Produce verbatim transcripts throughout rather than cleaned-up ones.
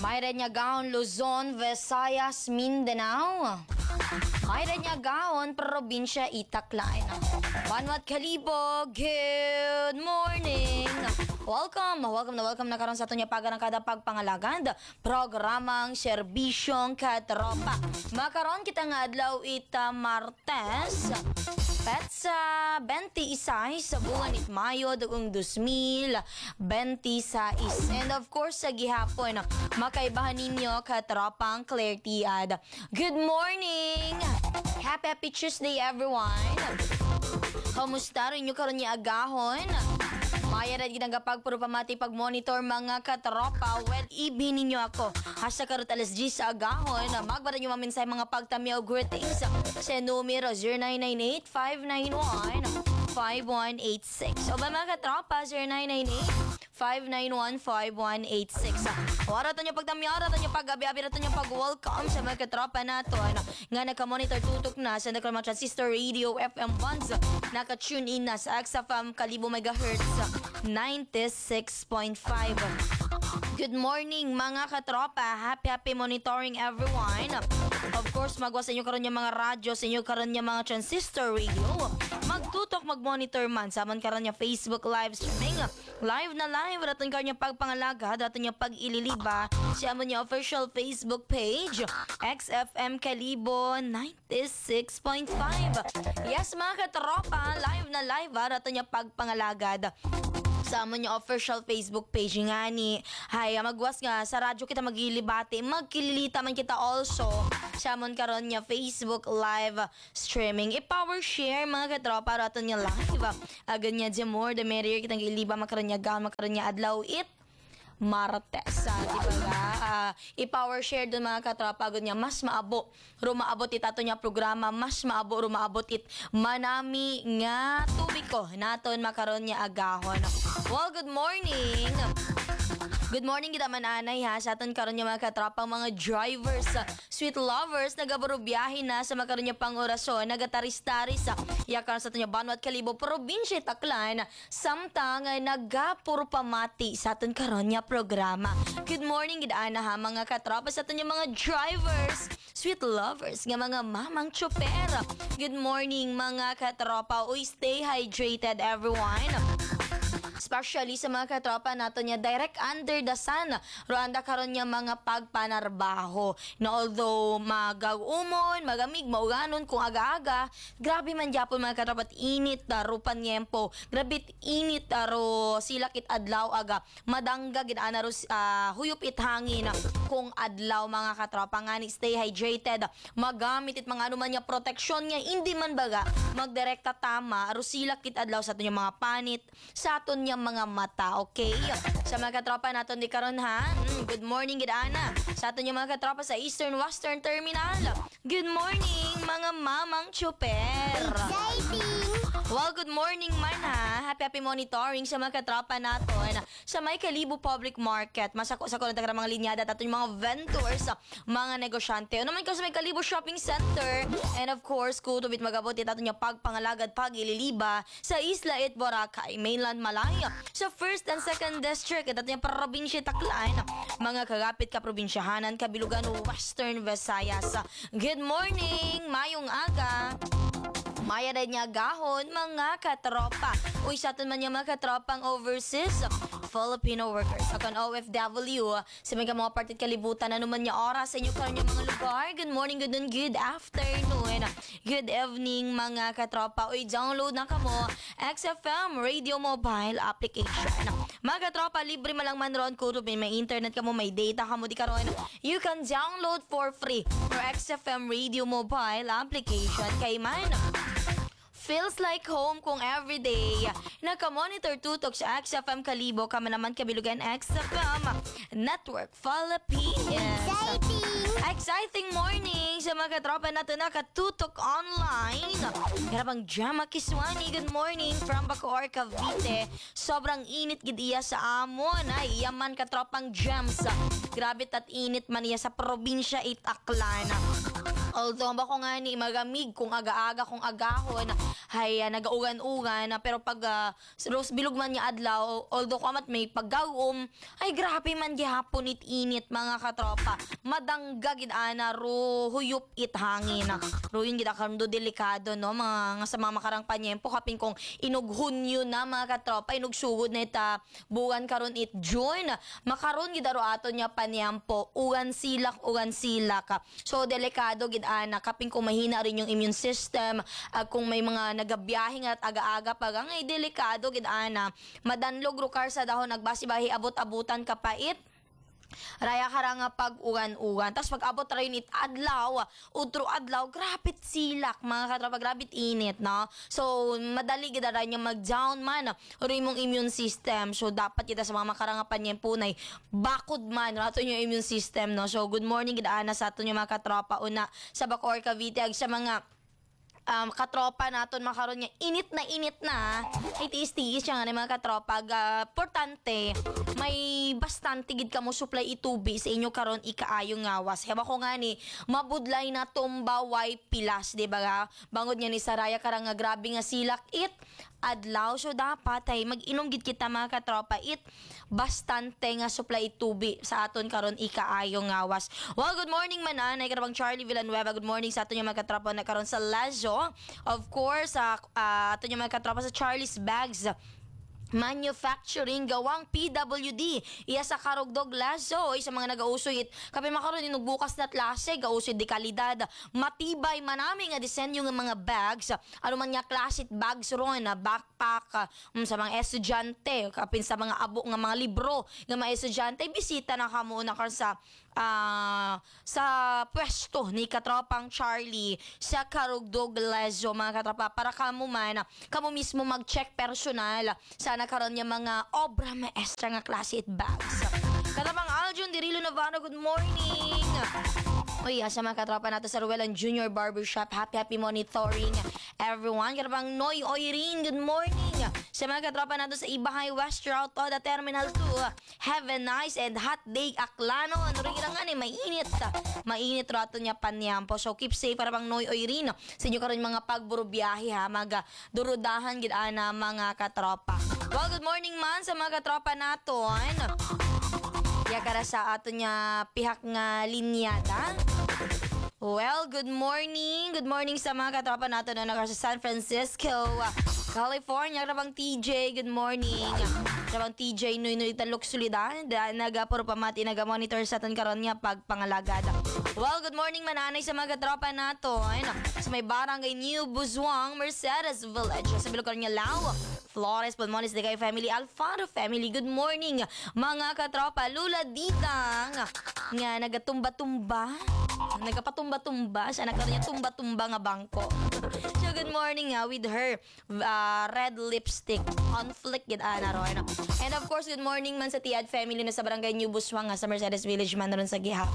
Mayroon niya gaon Luzon, Visayas, Mindanao. Mayroon niya gaon probinsya Itaklan. Banwat Kalibo, good morning. Welcome, welcome na welcome na karon sa ato niya pagarang kada pagpangalagad programang serbisyong katropa. Makaron kita nga adlaw ita Martes. Petsa twenty-one sa buwan it Mayo dugong two thousand twenty-six. And of course sa gihapon makaibahan ninyo katropang Claire Tiad. Good morning! Happy happy Tuesday everyone! Kamusta rin nyo karon niya agahon? Maya na ginagapag puro pamati pag-monitor mga katropa. Well, ibin ninyo ako. Hasta karot alas G sa agahon. Magbara nyo maminsay mga pagtamiyaw greetings sa numero zero nine nine eight, five nine one, five one eight six. O ba mga katropa, zero nine nine eight, five nine one, five one eight six. Wala ito nyo pagtamiyaw, wala ito nyo pag-abi-abi, ito nyo pag-welcome sa mga katropa nato. Nga naka-monitor tutok na sa Nakramang Transistor Radio F M Bonds. Naka-tune in na sa X F M Kalibo Megahertz ninety-six point five. Good morning mga katropa. Happy happy monitoring everyone. Of course, magwa sa inyo karon yung mga radyo, sa inyo karon yung mga transistor radio. Magtutok, mag-monitor man. Saman karon yung Facebook live streaming. Live na live. Raton karon yung pagpangalaga. Raton yung pag-ililiba. Siya mo yung official Facebook page. X F M Kalibo ninety-six point five. Yes mga katropa. Live na live. Raton yung pagpangalagad sa amon yung official Facebook page nga ni hay magwas nga sa radyo kita magilibati magkililita man kita also sa amon karon niya Facebook live streaming i-power share mga katropa raton niya live agad niya the more the merrier kitang iliba makaron niya gown makaron niya adlaw it Martes, uh, di ba ga? Uh, i-power share dun mga katropa agad niya mas maabo rumaabot it ato niya programa mas maabo rumaabot it manami nga tubig ko naton makaron niya agahon. Well, good morning. Good morning kita mananay ha sa aton karon niya mga katrapang mga drivers, uh, sweet lovers nagabaro biyahe na sa makaron niya pang orasyon nagataris-taris sa uh, yakan sa aton niya Banwat Kalibo probinsya Taklan samtang uh, nagapuro pamati sa aton karon niya programa. Good morning gid ana ha mga katrapa sa aton niya mga drivers, sweet lovers nga mga mamang tsoper. Good morning mga katropa. Uy, stay hydrated everyone. Especially sa mga katropa nato niya direct under the sun. Ruanda karon niya mga pagpanarbaho. Na although magag-umon, magamig, mauganon kung aga-aga, grabe man gyapon mga katropa init taro panyempo. Grabe init taro silakit adlaw aga. Madangga gid ana ro uh, huyop it hangin kung adlaw mga katropa ngani stay hydrated. Magamit it mga ano man niya protection niya hindi man baga magdirekta tama ro silakit adlaw sa aton mga panit sa aton niya mga mata, okay? Sa mga katropa naton di karon ha. Mm, good morning gid ana. Sa aton yung mga katropa sa Eastern Western Terminal. Good morning mga mamang tsoper. Exciting! Well, good morning man ha. Happy happy monitoring sa mga katropa naton sa May Kalibo Public Market. Masako-sako na taga mga linyada at aton yung mga vendors, mga negosyante. Ano man ka sa May Kalibo Shopping Center. And of course, kutubit magabot it aton yung pagpangalagad pag-ililiba sa Isla It Boracay, Mainland Malaya. Sa first and second district at ating probinsya Taklan, mga kagapit ka probinsyahanan, Kabilugan, Western Visayas. Good morning, mayong aga. Maya rin niya gahon, mga katropa. Uy, sa atin man yung mga katropang overseas Filipino workers. Akan O F W, sa mga mga partit kalibutan, ano man niya oras sa inyo karon yung mga lugar. Good morning, good noon, good afternoon, good evening, mga katropa. Uy, download na ka mo X F M Radio Mobile Application. Mga katropa, libre malang man ron kung may internet ka mo, may data ka mo, di karon. You can download for free for X F M Radio Mobile Application. Kay man, feels like home kung everyday naka-monitor tutok sa X F M Kalibo kama naman Kabilugan X F M Network Philippines. Exciting! Exciting morning sa mga katropa natin nakatutok online. Garabang Jama Kiswani, good morning from Bacoor, Cavite. Sobrang init gid iya sa amon. Ay, yaman katropang Gems. Grabe tat init man iya sa probinsya Itaklan. Although bako nga ni magamig kung aga-aga kung agahon hay uh, nagaugan-ugan na pero pag uh, rose bilog man niya adlaw although kamat may paggawom ay grabe man gihapon it init mga katropa madangga gid ana ro huyop it hangin ro yun gid karon do delikado no mga nga sa mga makarang panyempo kapin kong inughunyo na mga katropa inugsugod na ita buwan karon it June makaron gid aro aton nya panyempo ugan silak ugan silak so delikado gid ana kapin kung mahina rin yung immune system uh, kung may mga nagabiyahe nga at aga-aga pag ang ay delikado gid ana madanlog ro kar sa dahon nagbasi-bahi abot-abutan kapait raya kara nga pag-ugan-ugan tas pag abot ra yun it adlaw utro adlaw grabit silak mga katropa grabit init no so madali gid ra nya mag-down man ro imong immune system so dapat kita sa mga makarangapan niya punay bakod man rato yung immune system no so good morning gid ana sa aton yung mga katropa una sa Bacoor Cavite ag sa mga um, katropa naton makaron nga init na init na ay tiis-tiis siya nga ni mga katropa uh, portante may bastante gid kamo supply itubi sa inyo karon ikaayo ngawas heba ko nga ni mabudlay na tumba way pilas di ba ga bangod nga ni Saraya karang nga grabe nga silak it adlaw so dapat ay mag-inom gid kita mga katropa it bastante nga supply tubi sa aton karon ikaayo ngawas. Well, good morning mananay karabang Charlie Villanueva. Good morning sa aton yung mga katropa na karon sa Lazo. Of course, sa uh, aton yung mga katropa sa Charlie's Bags Manufacturing gawang P W D iya sa Karugdog Lazo isa mga nagausoy it kapay makaron inog bukas na klase gausoy di kalidad matibay manami nga disenyo ng mga bags ano man nga classic bags ron na backpack um, sa mga estudyante kapin sa mga abo nga mga libro nga mga estudyante bisita na kamo na kar sa uh, sa pwesto ni katropang Charlie sa Karugdog Lazo mga katropa para kamo man kamo mismo mag-check personal sa nakaroon niya mga obra maestra nga klase it bags. Katabang Aljun Dirilo Navarro, good morning! Uy, sa mga katropa nato sa Ruelan Junior Barbershop, happy happy monitoring everyone. Katabang Noy Oirin, good morning! Sa mga katropa nato sa Ibahay West Route to the Terminal two, have a nice and hot day Aklano. Ano rin nga ni, mainit. Mainit rato niya panyampo. So keep safe para bang Noy Oirin. Sa inyo karon mga pagburubiyahe ha, mga durudahan gid ana mga katropa. Well, good morning man sa mga katropa naton. Ya kara sa ato niya pihak nga linyada. Well, good morning. Good morning sa mga katropa nato na naka sa San Francisco, California. Karabang T J, good morning. Karabang T J Nuy Nuy Talok Solidad. Nagapuro pamati naga-monitor sa aton karon niya pagpangalagada. Well, good morning mananay sa mga katropa nato. Sa may barangay New Buzuang, Mercedes Village. Sa Bilugan niya Lao. Flores, Palmones, Degay Family, Alfaro Family, good morning mga katropa, Lula Didang nga nagatumba-tumba nagapatumba-tumba siya nagkaroon niya tumba-tumba nga bangko so good morning nga with her uh, red lipstick conflict gid ana ron and of course good morning man sa Tiad Family na sa barangay New Buswang nga sa Mercedes Village man ron sa Gihap.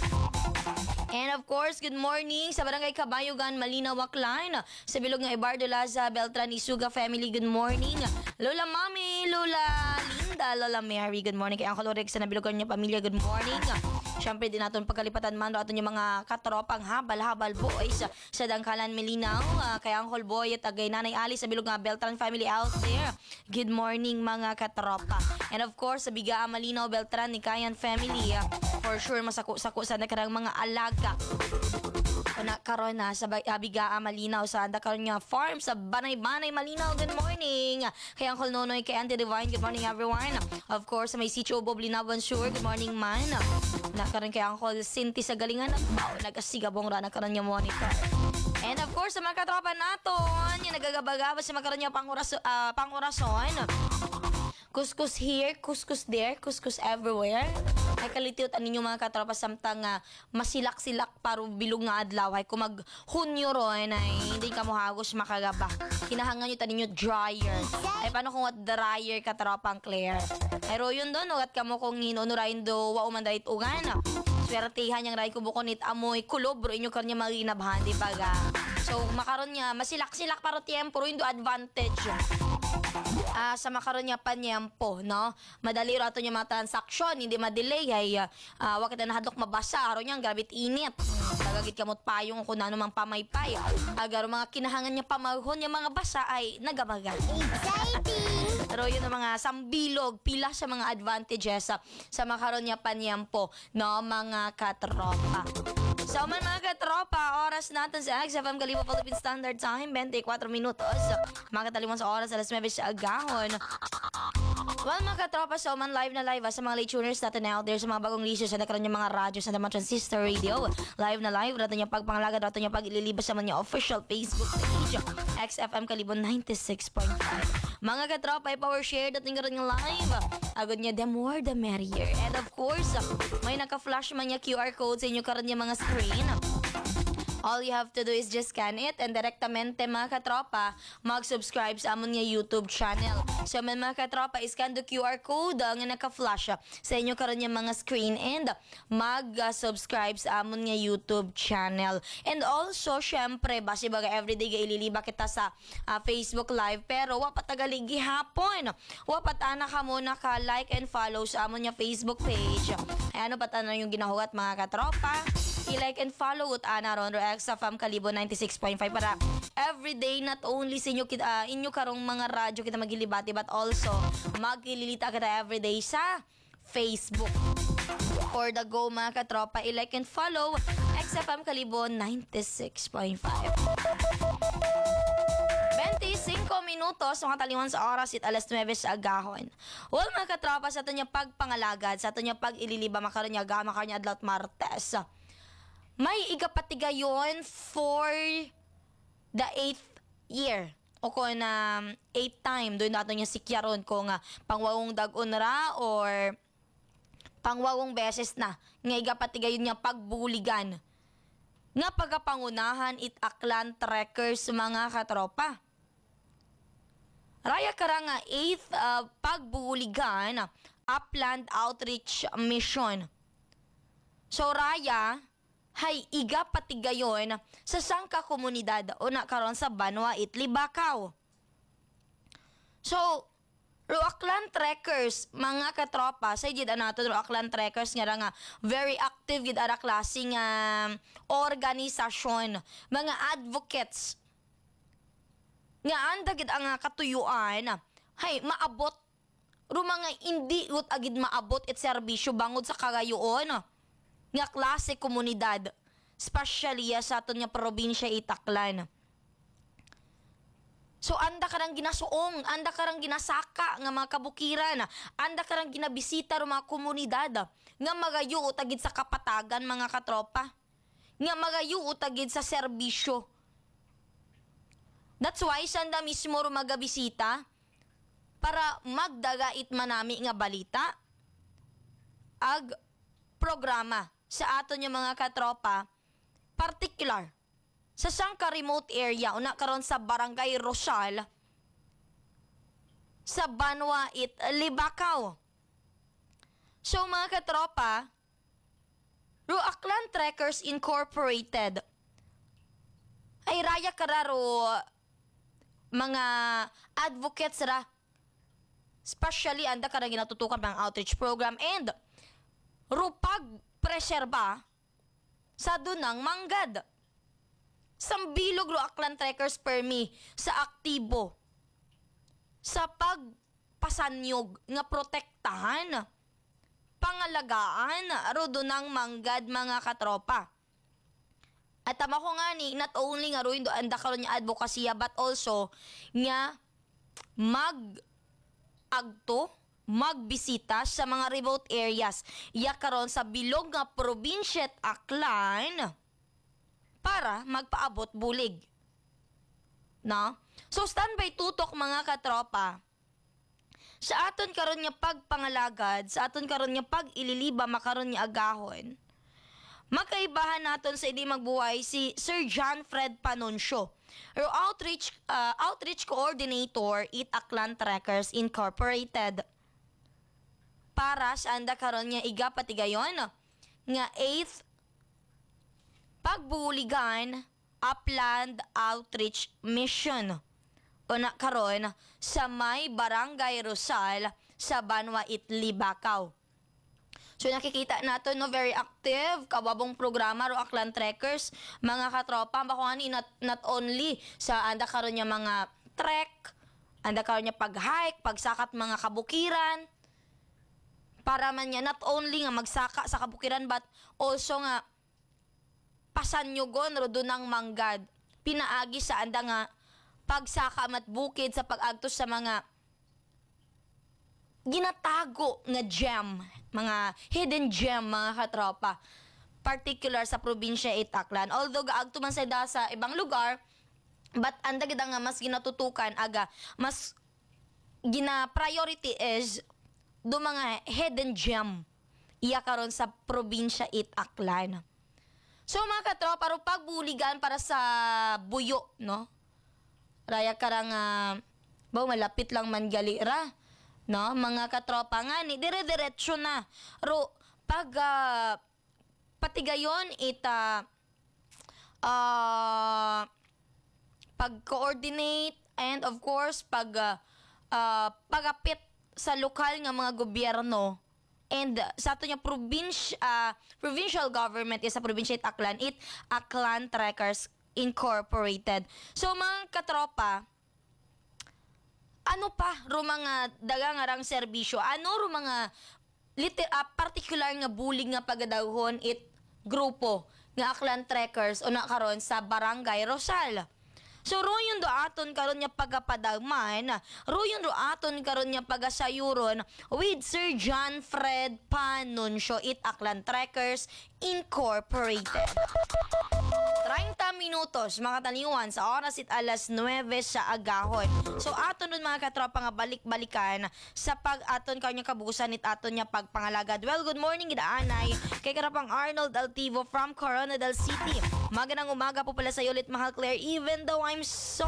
And of course, good morning sa Barangay Kabayugan, Malinaw, Aklan. Sa bilog ng Ibardo Laza, Beltran, Isuga Family, good morning. Lola Mami, Lola Linda, Lola Mary, good morning. Kay Uncle Orex sa nabilogan niya pamilya, good morning. Siyempre din natin pagkalipatan man aton yung mga katropang habal-habal boys sa Dangkalan, Melinaw. Uh, kay Uncle Boy at agay Nanay Ali sa bilog ng Beltran Family out there. Good morning mga katropa. And of course, sa Bigaa, Malinaw, Beltran, ni Kayan Family. Uh, for sure, masako-sako sa nakarang mga alaga. Na karon na sa Bigaa Malinaw sa anda karon nga farm sa Banay-Banay Malinaw. Good morning. Kay Uncle Nonoy, kay Auntie Divine. Good morning everyone. Of course, may Sitio Boblinawan sure. Good morning man. Na karon kay Uncle Cinti sa galingan ng oh, nagasigabong ra na karon nga monitor. And of course, sa mga katropa naton, yung nagagabagaba sa mga karon nga panguraso, uh, pangurason. Kuskus here, kuskus there, kuskus everywhere. Ay kalitiot ang inyong mga katropa samtang uh, masilak-silak paro bilog nga adlaw. Ay kung mag-hunyo ron ay hindi ka mo hagos makagaba. Kinahangan nyo taninyo dryer. Ay paano kung what dryer katropang Claire? Ay ro yun doon, ugat ka mo kung hinunurayin do wa umandait ugan. Swertihan yung ray kubukon it amoy kulobro inyo kanya maginabhan, di ba ga? So makaron niya masilak-silak paro tiempo ro yun do advantage. ah, sa makaroon niya panyempo, no? Madali rato niya mga transaksyon, hindi madelay, ay uh, wakit na nahadlok mabasa, aron niya, grabit init. Nagagit kamot payong kung ano mang pamaypay. Agar mga kinahangan niya pamahon niya mga basa ay nagamagan. Exciting! Pero yun ang mga sambilog, pila sa mga advantages sa, sa makaroon niya panyempo, no? Mga katropa. So man mga katropa, oras natin sa X F M Kalibo Philippine Standard Time, twenty-four minutos. Mga katalimon sa oras, alas nuwebe sa agahon. Well mga katropa, so man live na live ah, sa mga late tuners natin out there, sa mga bagong listeners na nakaroon yung mga radyo sa naman Transistor Radio. Live na live, rato niya pagpangalagad, rato niya pag ililibas sa mga official Facebook page, X F M Kalibo ninety-six point five. Mga katropa, i-power share dating karoon yung live. Agad niya, the more the merrier. And of course, may naka-flash man niya Q R code sa inyo karoon yung mga screen. All you have to do is just scan it and direktamente mga katropa, mag-subscribe sa amon nga YouTube channel. So man mga katropa, iscan the Q R code uh, nga naka-flash uh, sa inyo karon yung mga screen and mag-subscribe uh, sa amon nga YouTube channel. And also, syempre, basi baga everyday ga ililiba kita sa uh, Facebook Live, pero wapatagali gihapon. Wapatana ka muna ka like and follow sa amon nga Facebook page. Ay ano patana yung ginahugat mga katropa? I-like and follow ut ana ron X F M Kalibo ninety-six point five para everyday not only sa inyo kita, uh, inyo karong mga radyo kita magilibati but also magkililita kita everyday sa Facebook. For the go mga katropa, i-like and follow X F M Kalibo ninety-six point five. twenty-five minutos mga taliwan sa oras it alas nuwebe sa agahon. Well mga katropa, sa ito niya pagpangalagad, sa ito niya pag-ililiba makaroon niya gama kanya adlaw Martes. May igapatigayon for the eighth year. O kung na um, eighth time, doon natin yung sikyaron kung uh, pangwawong dag-unra or pangwawong beses na. Nga igapatigayon niya pagbuligan. Nga pagkapangunahan it aklan trekkers mga katropa. Raya kara nga eighth uh, pagbuligan Upland Outreach Mission. So Raya, hay iga patigayon sa sangka komunidad o na karon sa Banwa Itli Bakaw. So, Roakland Trekkers, mga katropa, sa jid nato Roakland Trekkers nga nga very active gid ara klaseng um, organisasyon, mga advocates nga anda gid ang katuyuan, hay maabot ro mga hindi ut agid maabot it serbisyo bangod sa kagayoon nga klase komunidad, especially sa aton nga probinsya Itaklan. So anda karang ginasuong, anda karang ginasaka nga mga kabukiran, anda karang ginabisita ro mga komunidad nga magayo utagid sa kapatagan mga katropa, nga magayo utagid sa serbisyo. That's why sanda mismo ro magabisita para magdagait manami nga balita ag programa sa aton yung mga katropa, particular sa sangka remote area una karon sa Barangay Rosal sa Banwa Itli Bakaw. So mga katropa, Roakland Trekkers Incorporated ay raya kararo mga advocates ra, especially anda karang ginatutukan ng outreach program and rupag preserba sa dunang manggad. Sambilog Roakland Trekkers Permi sa aktibo sa pagpasanyog nga protektahan, pangalagaan ro dunang manggad mga katropa. At tama ko nga ni, not only nga ro yung anda karon niya advokasya but also nga mag agto magbisita sa mga remote areas iya karon sa bilog nga probinsya Aklan para magpaabot bulig. No? So standby tutok mga katropa. Sa aton karon nga pagpangalagad, sa aton karon nga pag-ililiba makaron nga agahon. Magkaibahan naton sa idi magbuhay si Sir John Fred Panuncio, or outreach uh, outreach coordinator it Aklan Trekkers Incorporated. Para sa anda karon nga iga patigayon nga eighth pagbuligan Upland Outreach Mission una karon sa may Barangay Rosal sa Banwa Itli, Bacau. So nakikita nato no very active kababong programa ro Aklan Trekkers, mga katropa bakuani not, not only sa anda karon nya mga trek, anda karon nya pag-hike, pagsakat mga kabukiran. Para man niya not only nga magsaka sa kabukiran but also nga pasanyugon ro dunang manggad. Pinaagi sa anda nga pagsaka mat bukid sa pag-agtos sa mga ginatago nga gem, mga hidden gem, mga katropa, particular sa probinsya Itaklan. Although gaagto man sa da sa ibang lugar, but anda gid nga mas ginatutukan aga, mas gina priority is do mga hidden gem iya karon sa probinsya Itaklan. So mga katropa, ro pagbuligan para sa buyo, no? Raya karang uh, baw malapit lang man gali ra. No, mga katropa nga ni dire-diretso na. Ro pag uh, patigayon ita uh, pag-coordinate and of course pag uh, uh, pagapit sa lokal nga mga gobyerno and uh, sa ato nya provincial uh, provincial government is sa probinsya Itaklan, it Aklan Trekkers Incorporated. So mga katropa, ano pa ro mga dagang arang serbisyo? Ano ro mga liter, uh, particular nga bulig nga pagadawhon it grupo nga Aklan Trekkers o na karon sa Barangay Rosal? So royon do aton karon nya pagapadagman, royon do aton karon nya pagasayuron with Sir John Fred Panuncio it Aklan Trekkers Incorporated. thirty minutos mga taliwan sa oras it alas nuwebe sa agahon. So aton nun mga katropa nga balik-balikan sa pag aton karon nya kabugusan it aton nya pagpangalagad. Well, good morning gidaanay kay karapang Arnold Altivo from Coronadal City. Magandang umaga po pala sa iyo ulit, mahal Claire, even though I'm so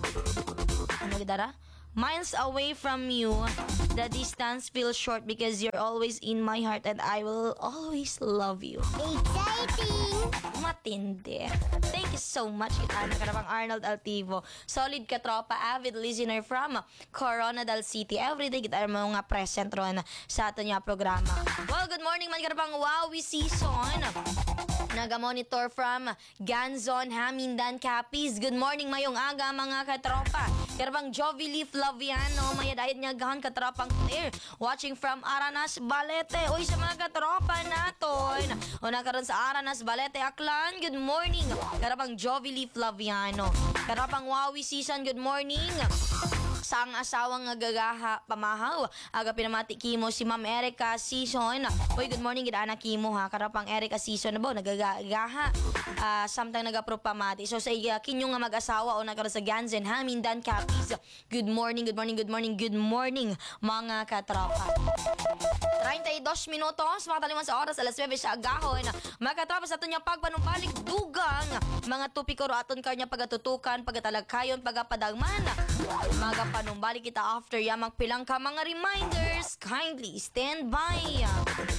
ano gidara? miles away from you, the distance feels short because you're always in my heart and I will always love you. Exciting! Matindi. Thank you so much, Itana Karabang Arnold Altivo. Solid katropa, avid listener from Coronadal City. Everyday kita mo nga present ron sa ato niya programa. Well, good morning man karabang Wowie season. Naga-monitor from Ganzon, Hamindan, Capiz. Good morning, mayong aga mga katropa. Karabang Jovi Leaf Laviano, may dahil niya gahan katropang Claire. Watching from Aranas, Balete. Uy, sa mga katropa naton. O nakaroon sa Aranas, Balete, Aklan. Good morning. Karabang Jovi Leaf Laviano. Karabang Wowie season, good morning. Sang asawang nga gagaha pamahaw. Aga pinamati kimo si Ma'am Erica Season. Uy, good morning gid anak kimo ha. Karapang Erica Season na ba nagagagaha. Uh, samtang nagapro pamati. So sa iya kinyo nga mag-asawa o nagkaroon sa Ganzen Hamindan Capiz. Good morning, good morning, good morning, good morning mga katropa. thirty-dos minutos mga taliman sa oras alas nuwebe sa agahon. Mga katropa sa aton nya pagpanumbalik dugang mga tupiko ro aton karnya pagatutukan, pagatalagkayon, pagapadagman. Mga panumbalik kita after ya magpilang ka mga reminders. Kindly stand by.